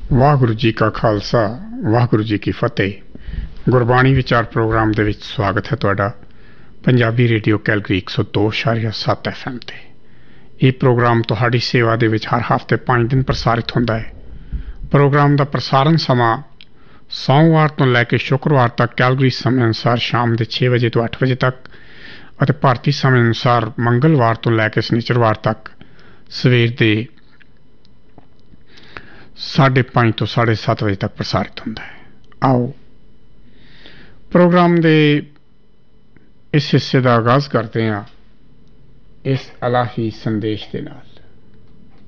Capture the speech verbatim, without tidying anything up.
ਵਾਹਿਗੁਰੂ ਜੀ ਕਾ ਖਾਲਸਾ ਵਾਹਿਗੁਰੂ ਜੀ ਕੀ ਫਤਿਹ। ਗੁਰਬਾਣੀ ਵਿਚਾਰ ਪ੍ਰੋਗਰਾਮ ਦੇ ਵਿੱਚ ਸਵਾਗਤ ਹੈ ਤੁਹਾਡਾ ਪੰਜਾਬੀ ਰੇਡੀਓ ਕੈਲਗਰੀ ਇੱਕ ਸੌ ਦੋ ਇਸ਼ਾਰੀਆ ਸੱਤ ਐਫ ਐਮ ਤੇ। ਇਹ ਪ੍ਰੋਗਰਾਮ ਤੁਹਾਡੀ ਸੇਵਾ ਦੇ ਵਿੱਚ ਹਰ ਹਫ਼ਤੇ ਪੰਜ ਦਿਨ ਪ੍ਰਸਾਰਿਤ ਹੁੰਦਾ ਹੈ। ਪ੍ਰੋਗਰਾਮ ਦਾ ਪ੍ਰਸਾਰਣ ਸਮਾਂ ਸੋਮਵਾਰ ਤੋਂ ਲੈ ਕੇ ਸ਼ੁੱਕਰਵਾਰ ਤੱਕ ਕੈਲਗਰੀ ਸਮੇਂ ਅਨੁਸਾਰ ਸ਼ਾਮ ਦੇ ਛੇ ਵਜੇ ਤੋਂ ਅੱਠ ਵਜੇ ਤੱਕ ਅਤੇ ਭਾਰਤੀ ਸਮੇਂ ਅਨੁਸਾਰ ਮੰਗਲਵਾਰ ਤੋਂ ਲੈ ਕੇ ਸ਼ਨੀਚਰਵਾਰ ਤੱਕ ਸਵੇਰ ਦੇ ਸਾਢੇ ਪੰਜ ਤੋਂ ਸਾਢੇ ਸੱਤ ਵਜੇ ਤੱਕ ਪ੍ਰਸਾਰਿਤ ਹੁੰਦਾ ਹੈ। ਆਓ ਪ੍ਰੋਗਰਾਮ ਦੇ ਇਸ ਹਿੱਸੇ ਦਾ ਆਗਾਜ਼ ਕਰਦੇ ਹਾਂ ਇਸ ਇਲਾਹੀ ਸੰਦੇਸ਼ ਦੇ ਨਾਲ।